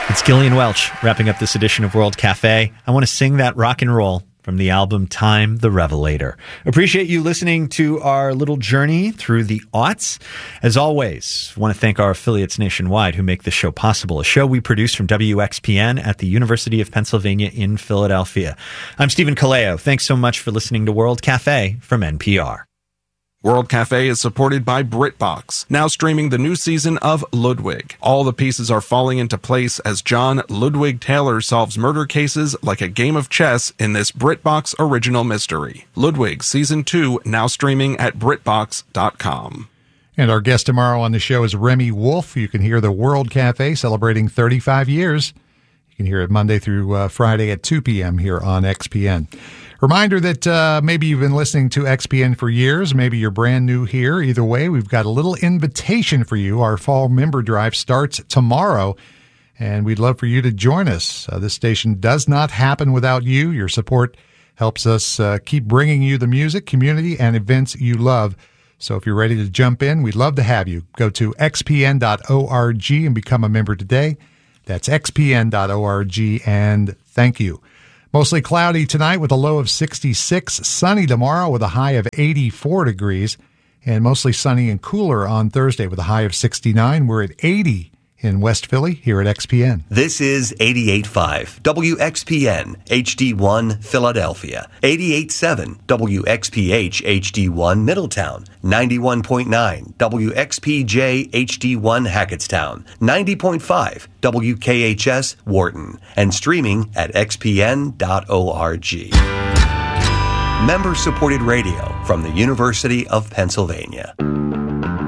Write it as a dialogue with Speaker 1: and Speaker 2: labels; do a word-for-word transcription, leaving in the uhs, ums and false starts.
Speaker 1: It's Gillian Welch wrapping up this edition of World Cafe. I want to sing that rock and roll from the album Time the Revelator. Appreciate you listening to our little journey through the aughts. As always, I want to thank our affiliates nationwide who make this show possible, a show we produce from W X P N at the University of Pennsylvania in Philadelphia. I'm Stephen Kaleo. Thanks so much for listening to World Cafe from N P R.
Speaker 2: World Cafe is supported by BritBox, now streaming the new season of Ludwig. All the pieces are falling into place as John Ludwig Taylor solves murder cases like a game of chess in this BritBox original mystery. Ludwig Season two, now streaming at Britbox dot com.
Speaker 3: And our guest tomorrow on the show is Remy Wolf. You can hear the World Cafe celebrating thirty-five years. You can hear it Monday through uh, Friday at two p.m. here on X P N. Reminder that uh, maybe you've been listening to X P N for years. Maybe you're brand new here. Either way, we've got a little invitation for you. Our fall member drive starts tomorrow, and we'd love for you to join us. Uh, this station does not happen without you. Your support helps us uh, keep bringing you the music, community, and events you love. So if you're ready to jump in, we'd love to have you. Go to x p n dot org and become a member today. That's x p n dot org, and thank you. Mostly cloudy tonight with a low of sixty-six, sunny tomorrow with a high of eighty-four degrees, and mostly sunny and cooler on Thursday with a high of sixty-nine. We're at eighty in West Philly here at X P N.
Speaker 4: This is eighty-eight point five W X P N H D one Philadelphia, eighty-eight point seven W X P H H D one Middletown, ninety-one point nine W X P J H D one Hackettstown, ninety point five W K H S Wharton, and streaming at x p n dot org. Member-supported radio from the University of Pennsylvania.